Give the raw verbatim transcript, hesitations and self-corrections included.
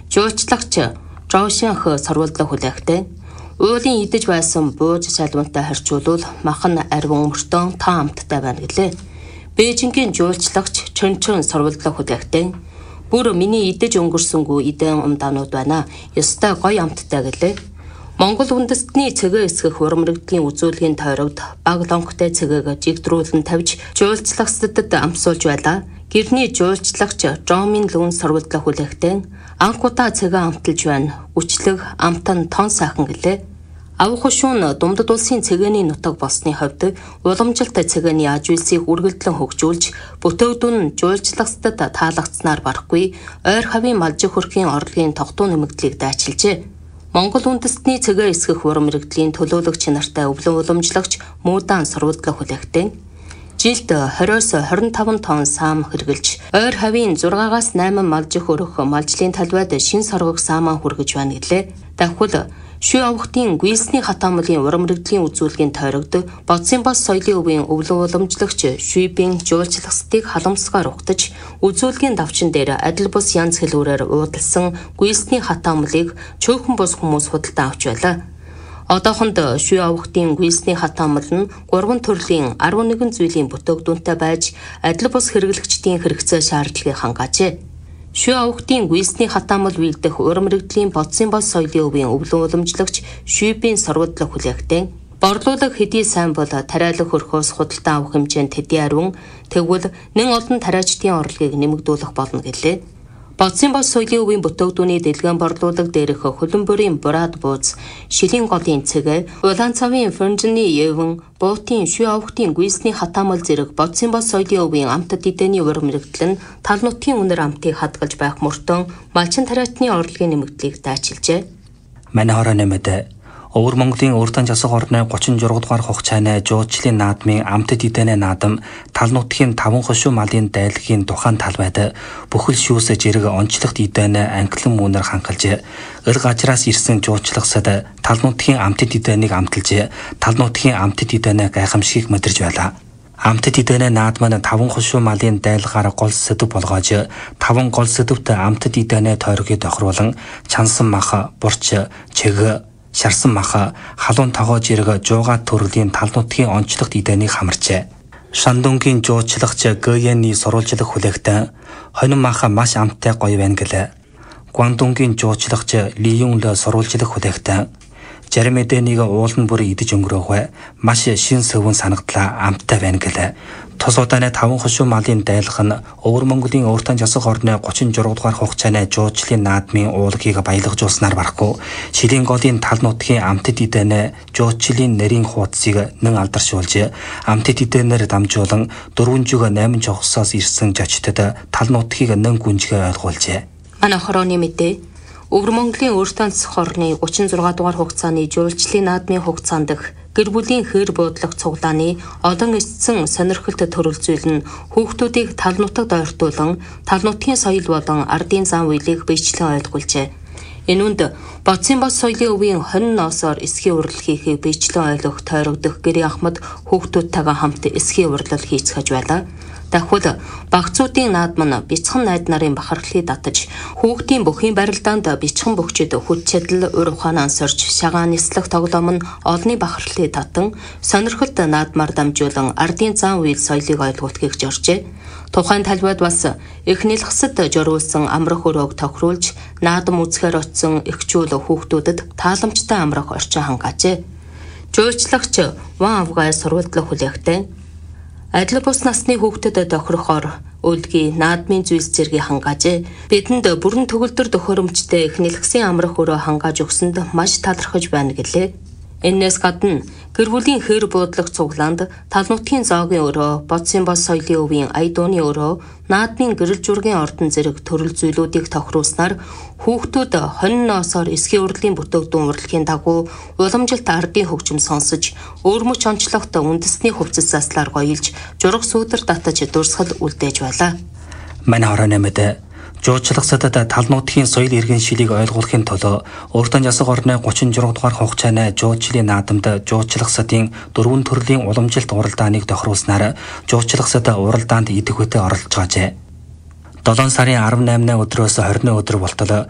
Жуулчлагч Жоошинх сурвалдлах хүлээхтэй уулын идэж байсан бууж шалвантай харьцуулбал махан арвин мөртөө та амттай байна гэлээ. Бээжингийн жуулчлагч Чөнчөн сурвалдлах хүлээхтэй бүр миний идэж өнгөрсөнгүү идэн умдаанууд байна. Ёстой гоё амттай гэлээ. Монгол үндэстний цэгээ эсгэх урамрагдлийн үзүүлгийн тойрогт баг лонгтой цэгээг жигдрүүлэн тавьж жуулчлагчдад амсуулж байлаа. Гэрний жуулчлагч Жомин Лүн сурвалдлах хүлээхтэй анхудаа цэгээ амталж байна. Үчлэг амтан тон сайхан гэлээ. Авах шүүн Думдад улсын цэгээний нутаг болсны хувьд уламжилт цэгээний аж үйлсийг үргэлжлэн хөгжүүлж бүтээдүүн жуулчлагчдад таалагдсанаар барахгүй ойр хавийн малжих хөрхийн орлогын тогтуу нэмэгдлийг дайчилжээ. Монгол үндэстний цэгээ эсгэх урамрагдлийн төлөөлөгч нартай өвлөн уламжлагч Муудаан сурвалдлах хүлээхтэй жилд двадцоос двадцин и таван тонн саам хэрглэж ойр хавийн зургаагаас найман малжих өрөх малжлын талбайд шин соргог саамаа хүргэж байна гэлээ. Давхул Шүй авахтын Гүйлсний хатаамлын урамрагдлийн үзүүлгийн тойрогт Бодсын бас соёлын өвийн өвлөн уламжлагч Шүйбийн жуулчлагчдыг халамсгаар угтаж үзүүлгийн давчин дээр адил бус янз хэлбэрээр уудалсан Гүйлсний хатаамлыг чөөхөн бус хүмүүс худалдан авч байлаа. Одоохонд Шүй авахтын Гүйлсний хатаамл нь гурван төрлийн арван нэгэн зүйлийн бүтээгдэхүүнтэй байж адил бус хэрэглэгчдийн хэрэгцээ шаардлагыг хангаажээ. Шүй авахтын Гүйлсний хатаамл үйлдэх урамрагдлийн Бодсын бас соёлын өвийн өвлөн уламжлагч Шүйбийн сурвалдлах хүлээхтэй борлуулах хэдий сайн бол тариалах хөрхөөс худалдан авах хэмжээнд хэдий арвин тэгвэл нэн олон тариачдын орлогыг нэмэгдүүлэх болно гэлээ. Бодсын бас соёлын өвийн бүтээгдэхүүний дэлгэн борлуулалт дээрх хөлбөмбөрийн бураад бууз, шилийн голын цэгээ, улаан цавын фонжны евэн, буутын Шүй авахтын Гүйлсний хатаамл зэрэг Бодсын бас соёлын өвийн амтд эдэний урамрагдал нь тал нутгийн үнэр амтыг хадгалж байх мөртөө малчин тариатны орлогын нэмэгдлийг дайчилжээ. Манай хороо нэмэдэ Өвөр Монголын Урдан засаг орны гучин зураг дугаар хугацааны жуулчлалын наадмын амтд эдэний наадам тал нутгийн таван хошуу малын дайлгийн тухайн талбайд бүхэл шүүс зэрэг онцлогт эдэний анхлан мөнөр хангалж өр гажраас ирсэн жуулчлагчдад тал нутгийн амтд эдэнийг амталж тал нутгийн амтд эдэний гайхамшигыг мэдэрж байлаа. Амтд эдэний наадам нь таван хошуу малын дайлгаар гол сэдв болгоож таван гол сэдвт амтд эдэний тойргийг тохируулан чансан мах, бурч, чиг шарсан маха халуун тогоо зэрэг жуугаад төрлийн тал нутгийн онцлогт эдэнийг хамарчээ. Шандунгийн жуулчлагч Гэйэний сурвалжлах хүлээхтэй хонин маха маш амттай гоё байна гэлээ. Гуандунгийн жуулчлагч Лиюн Лэ сурвалжлах хүлээхтэй зарим эдэнийг уулан бүр идэж өнгөрөөхөө маш шин сөвөн санагдлаа амттай байна гэлээ. Тус удааны таван хошуу малын дайлах нь Өвөр Монголын Урдан засаг орны гучин зураг дугаар хугацааны жуулчлалын наадмын уулгийг баялагжуулснаар барахгүй шилийн голын тал нутгийн амтд эдэний жуулчлалын нэрийн хуудсыг нэн алдаршуулж амтд эдэнээр дамжуулан дөрвөн жүг найман жогсоос ирсэн жочдод тал нутгийг нэн гүнжгээ ойлгуулжээ. Манай хорооны мэдээ Өвөр Монголын Урдан засаг орны гучин зураг дугаар хугацааны жуулчлалын наадмын хугацаанд гэр бүлийн хэр буудлах цуглааны олон эсцэн сонирхолт төрөлзөл нь хүүхдүүдийг тал нутагт ойртуулан тал нутгийн соёл болон ардын зам үйлийг биечлэн ойлгуулжээ. Энүүнд Бодсын бас соёлын өвийн хонин ноосоор эсхийн урал хийхийг биечлэн ойлгох тойрогдох гэрийн ахмад хүүхдүүдтэйгээ хамт эсхийн урлал хийцгэж байлаа. Давхул багцуудын наадам нь бяцхан найд нарын бахархлыг татаж хүүхдийн бүхийн барилдаанд бяцхан бөхчөд хүч чадал ур ухаан ансорч шагаан нислэх тоглоом нь олонний бахархлыг татан сонирхолт наадмаар дамжуулан ардын зан үйл соёлыг ойлгуулахыг зоржээ. Тухайн талбайд бас их нэлхсэд журуулсан амрах өрөөг тохируулж наадам үзэхээр очсон эхчүүл хүүхдүүдэд тааламжтай амрах орчин хангаажээ. Жуулчлагч Ван Авгай сурвалдлах хүлээхтэй адил бус насны хүүхдэд тохирохоор өлгийн наадмын зүйлс зэргийг хангаажээ. Бидэнд бүрэн төгөлдөр төхөөрөмжтэй их нэлхсийн амрах өрөө хангааж өгсөнд маш талархаж байна гэлээ. Энээс гадна гэр бүлийн хэр буудлах цуглаанд тал нутгийн зоогийн өрөө, Бодсын бас соёлын өвийн айдууны өрөө, наадмын гэрэл жургийн ордон зэрэг төрөл зүйлүүдийг тохируулснаар хүүхдүүд хонин ноосоор эсхийн урлагийн бүтээгдэхүүн урлагийн дагуу уламжилт ардын хөгжим сонсож, өөрмөч онцлогт үндэсний хувцас заслаар гоёлж, жураг сүүдэр татаж дурсгал үлдээж байлаа. Манай хороо нэмэдэ жуулчлагчдад тал нутгийн соёл иргэн шилийг ойлгуулахын тулд Урдан засаг орны гучин зураг дугаар хугацааны жуулчлалын наадамд жуулчлагчдын дөрвөн төрлийн уламжилт уралдааныг тохируулснаар жуулчлагчдад уралдаанд идэвхтэй оролцож байжээ. долоон сарын арван наймны өдрөөс хорины өдөр болтол